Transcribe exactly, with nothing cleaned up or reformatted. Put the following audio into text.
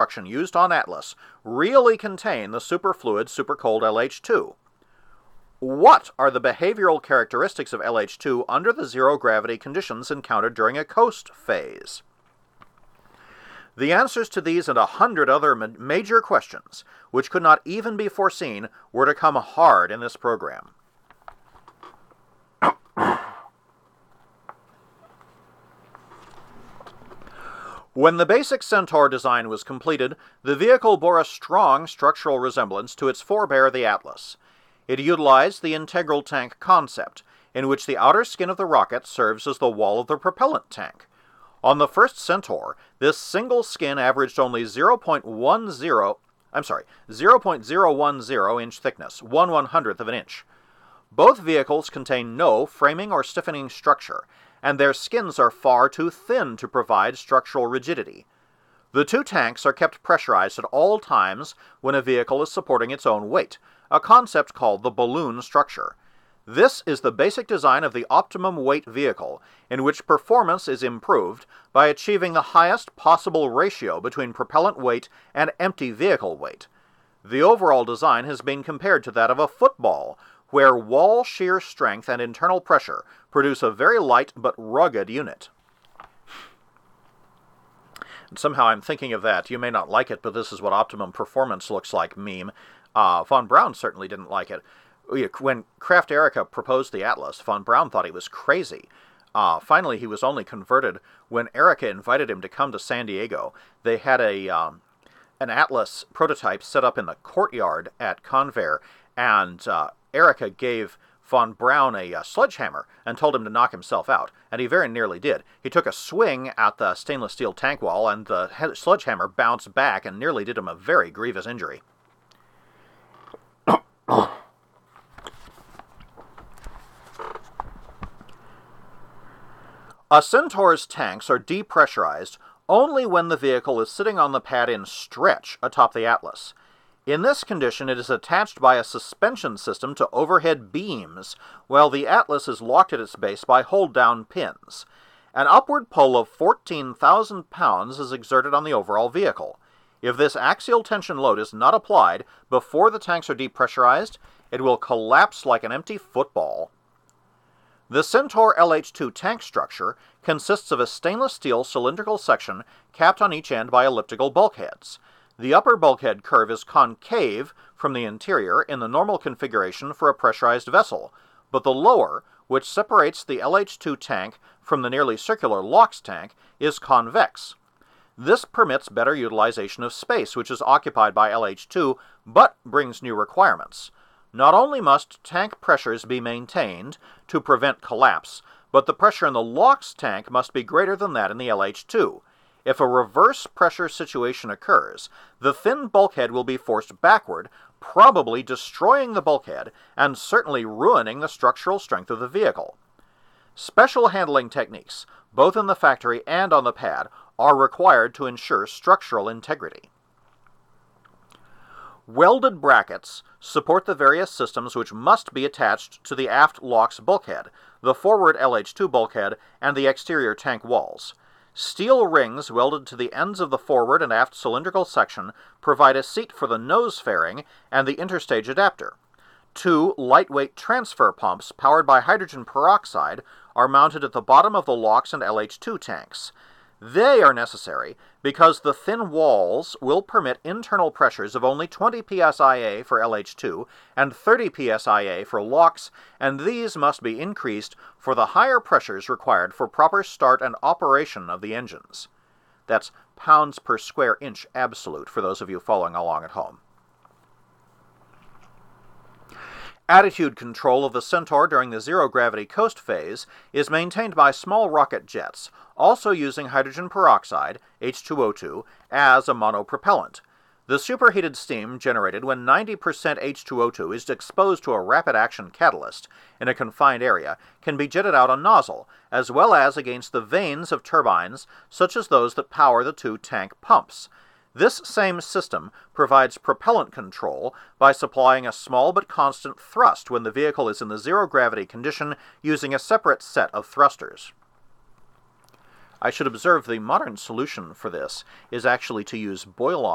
construction used on Atlas really contain the superfluid supercold L H two? What are the behavioral characteristics of L H two under the zero-gravity conditions encountered during a coast phase? The answers to these and a hundred other ma- major questions, which could not even be foreseen, were to come hard in this program. When the basic Centaur design was completed, the vehicle bore a strong structural resemblance to its forebear, the Atlas. It utilized the integral tank concept, in which the outer skin of the rocket serves as the wall of the propellant tank. On the first Centaur, this single skin averaged only zero point one zero, I'm sorry, zero point zero one zero inch thickness, one one hundredth of an inch. Both vehicles contain no framing or stiffening structure, and their skins are far too thin to provide structural rigidity. The two tanks are kept pressurized at all times when a vehicle is supporting its own weight, a concept called the balloon structure. This is the basic design of the optimum weight vehicle, in which performance is improved by achieving the highest possible ratio between propellant weight and empty vehicle weight. The overall design has been compared to that of a football, where wall shear strength and internal pressure produce a very light but rugged unit. And somehow I'm thinking of that. You may not like it, but this is what optimum performance looks like meme. Uh, von Braun certainly didn't like it. When Kraft Erika proposed the Atlas, von Braun thought he was crazy. Uh, finally, he was only converted when Erika invited him to come to San Diego. They had a um, an Atlas prototype set up in the courtyard at Convair, and uh, Erika gave von Braun a uh, sledgehammer and told him to knock himself out, and he very nearly did. He took a swing at the stainless steel tank wall, and the sledgehammer bounced back and nearly did him a very grievous injury. A Centaur's tanks are depressurized only when the vehicle is sitting on the pad in stretch atop the Atlas. In this condition, it is attached by a suspension system to overhead beams, while the Atlas is locked at its base by hold-down pins. An upward pull of fourteen thousand pounds is exerted on the overall vehicle. If this axial tension load is not applied before the tanks are depressurized, it will collapse like an empty football. The Centaur L H two tank structure consists of a stainless steel cylindrical section capped on each end by elliptical bulkheads. The upper bulkhead curve is concave from the interior in the normal configuration for a pressurized vessel, but the lower, which separates the L H two tank from the nearly circular LOX tank, is convex. This permits better utilization of space, which is occupied by L H two, but brings new requirements. Not only must tank pressures be maintained to prevent collapse, but the pressure in the LOX tank must be greater than that in the L H two. If a reverse pressure situation occurs, the thin bulkhead will be forced backward, probably destroying the bulkhead and certainly ruining the structural strength of the vehicle. Special handling techniques, both in the factory and on the pad, are required to ensure structural integrity. Welded brackets support the various systems which must be attached to the aft LOX bulkhead, the forward L H two bulkhead, and the exterior tank walls. Steel rings welded to the ends of the forward and aft cylindrical section provide a seat for the nose fairing and the interstage adapter. Two lightweight transfer pumps powered by hydrogen peroxide are mounted at the bottom of the LOX and L H two tanks. They are necessary because the thin walls will permit internal pressures of only twenty P S I A for L H two and thirty P S I A for LOX, and these must be increased for the higher pressures required for proper start and operation of the engines. That's pounds per square inch absolute for those of you following along at home. Attitude control of the Centaur during the zero-gravity coast phase is maintained by small rocket jets, also using hydrogen peroxide, H two O two, as a monopropellant. The superheated steam generated when ninety percent H two O two is exposed to a rapid-action catalyst in a confined area can be jetted out a nozzle, as well as against the vanes of turbines, such as those that power the two tank pumps. This same system provides propellant control by supplying a small but constant thrust when the vehicle is in the zero-gravity condition using a separate set of thrusters. I should observe the modern solution for this is actually to use boil-off